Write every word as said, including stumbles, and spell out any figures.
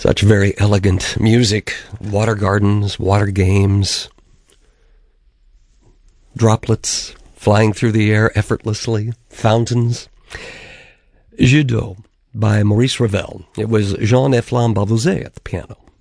Such very elegant music. Water gardens, water games, droplets flying through the air effortlessly, fountains. Jeu d'eau by Maurice Ravel. It was Jean-Eflain Bavouzet at the piano.